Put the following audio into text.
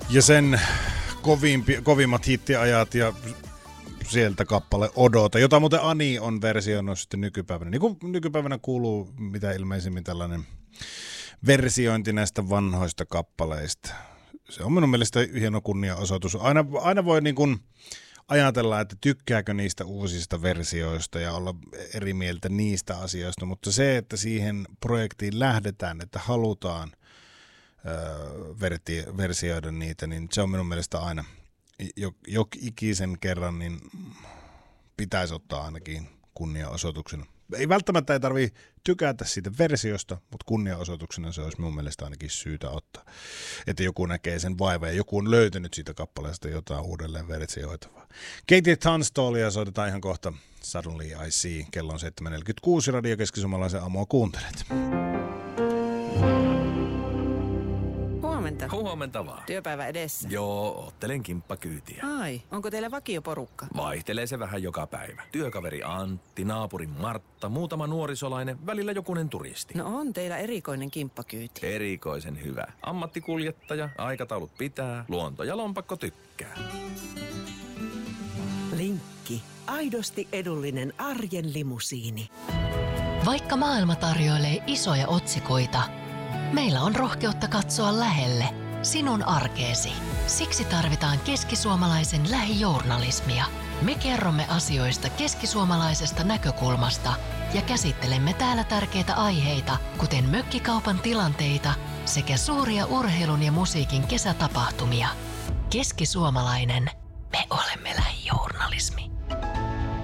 Ja sen kovimmat hittiajat ja sieltä kappale Odota, jota muuten Ani on versioinut sitten nykypäivänä. Niin kuin nykypäivänä kuuluu mitä ilmeisimmin tällainen versiointi näistä vanhoista kappaleista. Se on minun mielestä hieno kunniaosoitus. Aina voi niin kuin ajatella, että tykkääkö niistä uusista versioista ja olla eri mieltä niistä asioista, mutta se, että siihen projektiin lähdetään, että halutaan versioida niitä, niin se on minun mielestä aina ikisen kerran niin pitäisi ottaa ainakin kunniaosoituksena. Ei välttämättä tarvitse tykätä siitä versiosta, mutta kunniaosoituksena se olisi minun mielestä ainakin syytä ottaa. Että joku näkee sen vaivan ja joku on löytänyt siitä kappaleesta jotain uudelleen versioitavaa. Katie Tunstallia soitetaan ihan kohta. Suddenly I See. Kello on 7.46. Radio Keski-Suomalaisen aamua kuuntelet. Huomenta. Huomenta vaan. Työpäivä edessä. Joo, oottelen kimppakyytiä. Ai, onko teillä vakioporukka? Vaihtelee se vähän joka päivä. Työkaveri Antti, naapurin Martta, muutama nuorisolainen, välillä jokunen turisti. No on teillä erikoinen kimppakyyti. Erikoisen hyvä. Ammattikuljettaja, aikataulut pitää, luonto ja lompakko tykkää. Linkki. Aidosti edullinen arjen limusiini. Vaikka maailma tarjoilee isoja otsikoita, meillä on rohkeutta katsoa lähelle sinun arkeesi. Siksi tarvitaan keskisuomalaisen lähijournalismia. Me kerromme asioista keskisuomalaisesta näkökulmasta ja käsittelemme täällä tärkeitä aiheita, kuten mökkikaupan tilanteita sekä suuria urheilun ja musiikin kesätapahtumia. Keskisuomalainen, me olemme lähellä.